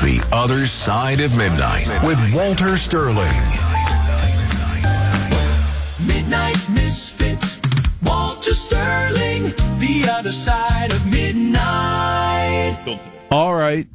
The Other Side of Midnight with Walter Sterling. Midnight Misfits, Walter Sterling, The Other Side of Midnight. All right,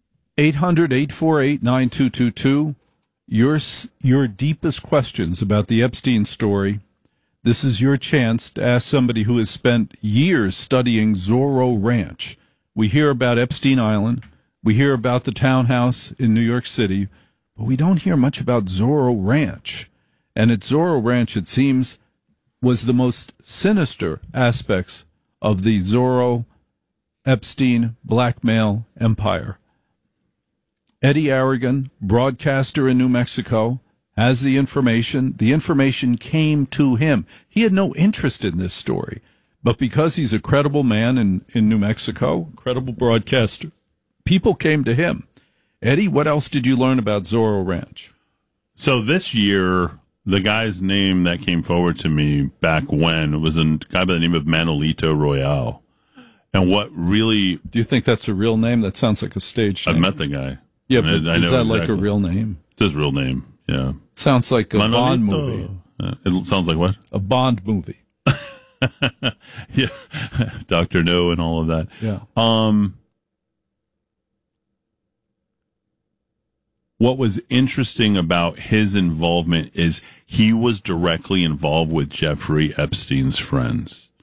800-848-9222. Your deepest questions about the Epstein story. This is your chance to ask somebody who has spent years studying Zorro Ranch. We hear about Epstein Island. We hear about the townhouse in New York City, but we don't hear much about Zorro Ranch. And at Zorro Ranch, it seems, was the most sinister aspects of the Zorro Epstein blackmail empire. Eddie Aragon, broadcaster in New Mexico, has the information. The information came to him. He had no interest in this story, but because he's a credible man in New Mexico, credible broadcaster, people came to him. Eddie, what else did you learn about Zorro Ranch? So this year, the guy's name that came forward to me back when was a guy by the name of Manolito Royale. And what really... Do you think that's a real name? That sounds like a stage name. I've met the guy. Yeah, but I is know that exactly. like a real name? It's his real name, yeah. Sounds like a Manolito. Bond movie. It sounds like what? A Bond movie. Yeah. Dr. No and all of that. Yeah. What was interesting about his involvement is he was directly involved with Jeffrey Epstein's friends.